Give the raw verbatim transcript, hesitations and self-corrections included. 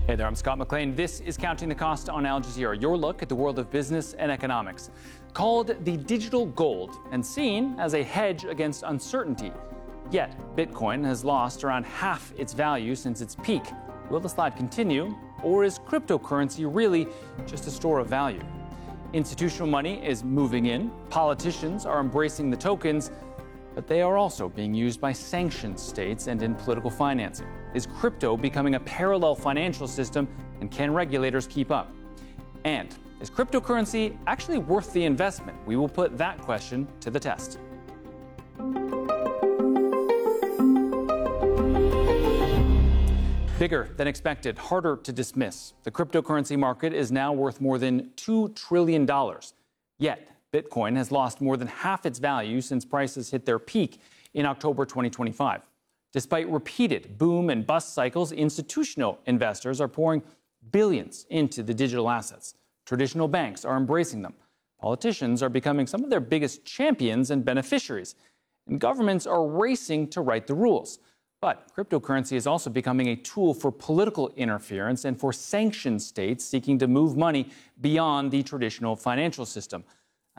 Hey there, I'm Scott McLean. This is Counting the Cost on Al Jazeera, your look at the world of business and economics. Called the digital gold and seen as a hedge against uncertainty. Yet, Bitcoin has lost around half its value since its peak. Will the slide continue, or is cryptocurrency really just a store of value? Institutional money is moving in, politicians are embracing the tokens, but they are also being used by sanctioned states and in political financing. Is crypto becoming a parallel financial system, and can regulators keep up? And is cryptocurrency actually worth the investment? We will put that question to the test. Bigger than expected, harder to dismiss. The cryptocurrency market is now worth more than two trillion dollars. Yet, Bitcoin has lost more than half its value since prices hit their peak in October twenty twenty-five. Despite repeated boom and bust cycles, institutional investors are pouring billions into the digital assets. Traditional banks are embracing them. Politicians are becoming some of their biggest champions and beneficiaries. And governments are racing to write the rules. But cryptocurrency is also becoming a tool for political interference and for sanctioned states seeking to move money beyond the traditional financial system.